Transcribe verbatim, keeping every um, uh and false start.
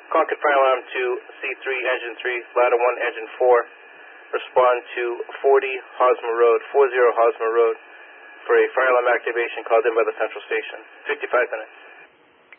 Concord Fire Alarm to C three, Engine three, Ladder one, Engine four. Respond to forty Hosmer Road, forty Hosmer Road, for a fire alarm activation called in by the Central Station. fifty-five minutes.